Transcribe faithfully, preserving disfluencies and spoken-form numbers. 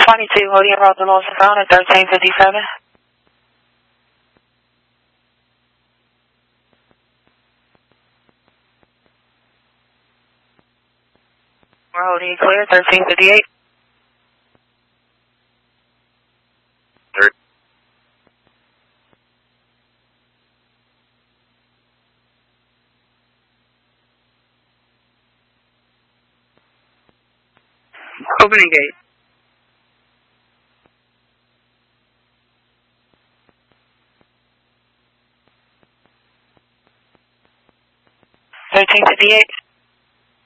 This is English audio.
twenty-two William Road, the Los Phone at thirteen fifty-seven. We're holding you clear, thirteen fifty-eight. Third. Opening gate. thirteen fifty-eight.